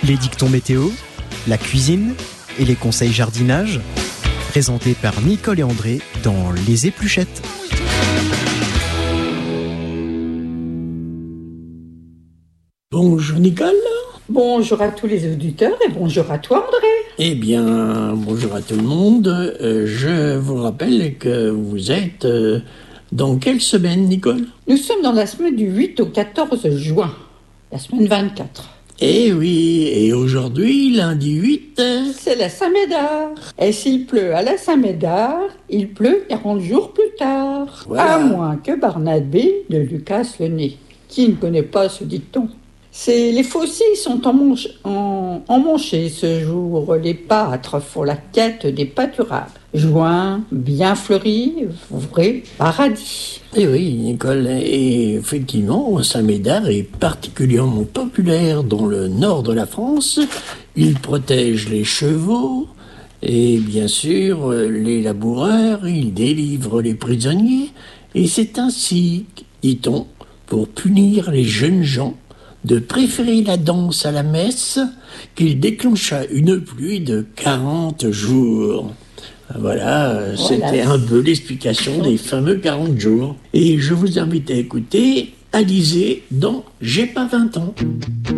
Les dictons météo, la cuisine et les conseils jardinage, présentés par Nicole et André dans Les Épluchettes. Bonjour Nicole. Bonjour à tous les auditeurs et bonjour à toi André. Eh bien, bonjour à tout le monde. Je vous rappelle que vous êtes dans quelle semaine, Nicole ? Nous sommes dans la semaine du 8 au 14 juin, la semaine 24. Eh oui, et aujourd'hui, lundi 8... c'est la Saint-Médard. Et s'il pleut à la Saint-Médard, il pleut 40 jours plus tard. Voilà. À moins que Barnabé ne lui casse le nez. Qui ne connaît pas ce dicton ? Les faucilles sont emmanchés ce jour, les pâtres font la quête des pâturages. Juin, bien fleuri, vrai paradis. Eh oui, Nicole, et effectivement, Saint-Médard est particulièrement populaire dans le nord de la France. Il protège les chevaux et bien sûr les laboureurs, il délivre les prisonniers. Et c'est ainsi, dit-on, pour punir les jeunes gens, de préférer la danse à la messe, qu'il déclencha une pluie de 40 jours. Voilà, c'était un peu l'explication des fameux 40 jours. Et je vous invite à écouter Alizée dans J'ai pas 20 ans.